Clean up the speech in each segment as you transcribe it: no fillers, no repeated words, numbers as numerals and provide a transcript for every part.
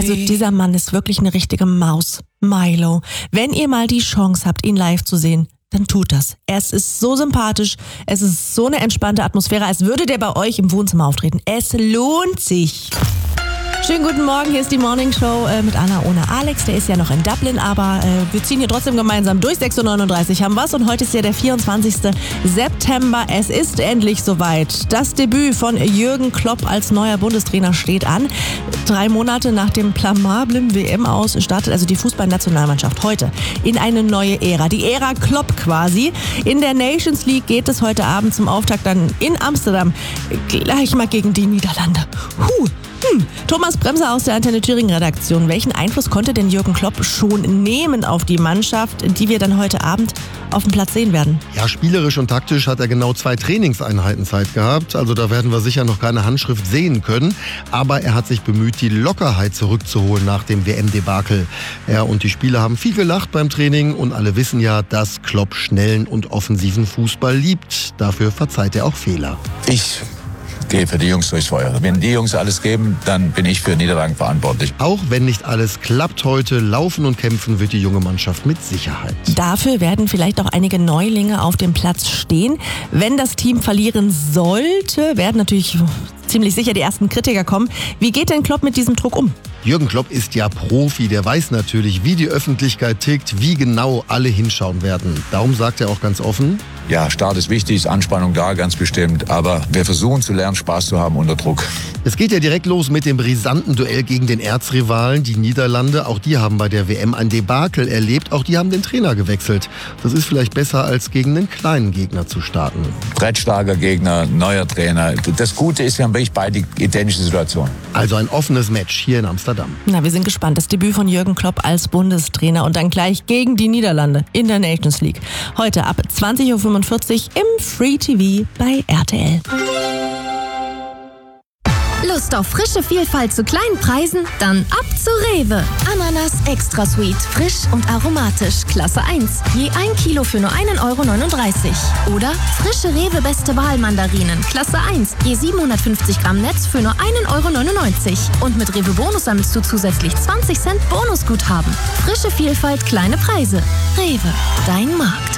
Also dieser Mann ist wirklich eine richtige Maus. Milo. Wenn ihr mal die Chance habt, ihn live zu sehen, dann tut das. Es ist so sympathisch, es ist so eine entspannte Atmosphäre, als würde der bei euch im Wohnzimmer auftreten. Es lohnt sich. Schönen guten Morgen, hier ist die Morning Show mit Anna ohne Alex. Der ist ja noch in Dublin, aber wir ziehen hier trotzdem gemeinsam durch. 6.39 Uhr haben wir's und heute ist ja der 24. September. Es ist endlich soweit. Das Debüt von Jürgen Klopp als neuer Bundestrainer steht an. 3 Monate nach dem blamablen WM-Aus startet also die Fußballnationalmannschaft heute in eine neue Ära. Die Ära Klopp quasi. In der Nations League geht es heute Abend zum Auftakt dann in Amsterdam gleich mal gegen die Niederlande. Thomas Bremser aus der Antenne Thüringen-Redaktion. Welchen Einfluss konnte denn Jürgen Klopp schon nehmen auf die Mannschaft, die wir dann heute Abend auf dem Platz sehen werden? Ja, spielerisch und taktisch hat er genau 2 Trainingseinheiten Zeit gehabt. Also da werden wir sicher noch keine Handschrift sehen können. Aber er hat sich bemüht, die Lockerheit zurückzuholen nach dem WM-Debakel. Er und die Spieler haben viel gelacht beim Training und alle wissen ja, dass Klopp schnellen und offensiven Fußball liebt. Dafür verzeiht er auch Fehler. Ich gehe für die Jungs durchs Feuer. Wenn die Jungs alles geben, dann bin ich für Niederlagen verantwortlich. Auch wenn nicht alles klappt heute, laufen und kämpfen wird die junge Mannschaft mit Sicherheit. Dafür werden vielleicht auch einige Neulinge auf dem Platz stehen. Wenn das Team verlieren sollte, werden natürlich ziemlich sicher die ersten Kritiker kommen. Wie geht denn Klopp mit diesem Druck um? Jürgen Klopp ist ja Profi, der weiß natürlich, wie die Öffentlichkeit tickt, wie genau alle hinschauen werden. Darum sagt er auch ganz offen: Ja, Start ist wichtig, ist Anspannung da, ganz bestimmt. Aber wir versuchen zu lernen, Spaß zu haben unter Druck. Es geht ja direkt los mit dem brisanten Duell gegen den Erzrivalen, die Niederlande. Auch die haben bei der WM ein Debakel erlebt. Auch die haben den Trainer gewechselt. Das ist vielleicht besser, als gegen einen kleinen Gegner zu starten. Brettstarker Gegner, neuer Trainer. Das Gute ist, wir haben wirklich beide identische Situationen. Also ein offenes Match hier in Amsterdam. Na, wir sind gespannt. Das Debüt von Jürgen Klopp als Bundestrainer und dann gleich gegen die Niederlande in der Nations League. Heute ab 20.45 Uhr im Free TV bei RTL. Lust auf frische Vielfalt zu kleinen Preisen? Dann ab zu Rewe. Ananas Extra Sweet, frisch und aromatisch, Klasse 1. Je 1 Kilo für nur 1,39 €. Oder frische Rewe Beste Wahl Mandarinen, Klasse 1. Je 750 Gramm Netz für nur 1,99 €. Und mit Rewe Bonus sammelst du zusätzlich 20 Cent Bonusguthaben. Frische Vielfalt, kleine Preise. Rewe, dein Markt.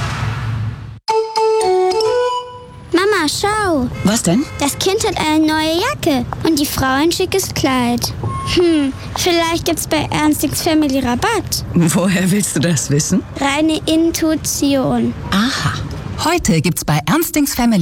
Mama, schau. Was denn? Das Kind hat eine neue Jacke und die Frau ein schickes Kleid. Vielleicht gibt's bei Ernstings Family Rabatt. Woher willst du das wissen? Reine Intuition. Aha. Heute gibt's bei Ernstings Family